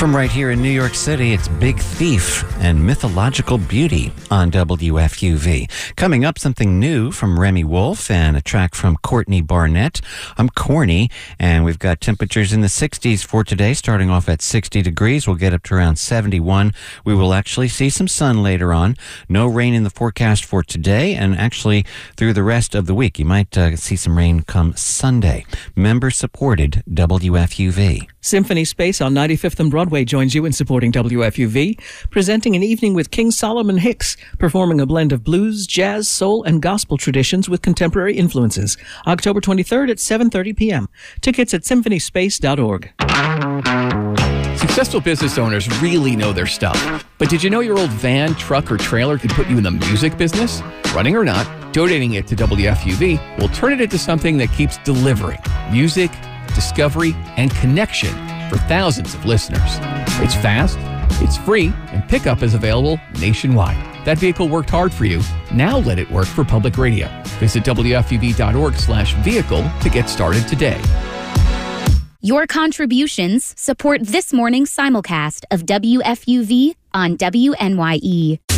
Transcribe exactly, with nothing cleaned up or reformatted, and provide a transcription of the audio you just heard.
From right here in New York City, it's Big Thief and Mythological Beauty on W F U V. Coming up, something new from Remy Wolf and a track from Courtney Barnett. I'm Corny, and we've got temperatures in the sixties for today, starting off at sixty degrees. We'll get up to around seventy-one. We will actually see some sun later on. No rain in the forecast for today, and actually through the rest of the week. You might uh, see some rain come Sunday. Member-supported W F U V. Symphony Space on ninety-fifth and Broadway joins you in supporting W F U V, presenting an evening with King Solomon Hicks, performing a blend of blues, jazz, soul, and gospel traditions with contemporary influences. October twenty-third at seven thirty p.m. Tickets at symphony space dot org. Successful business owners really know their stuff. But did you know your old van, truck, or trailer could put you in the music business? Running or not, donating it to W F U V will turn it into something that keeps delivering music, discovery, and connection for thousands of listeners. It's fast, it's free, and pickup is available nationwide. That vehicle worked hard for you. Now let it work for public radio. Visit W F U V dot org slash vehicle to get started today. Your contributions support this morning's simulcast of W F U V on W N Y E.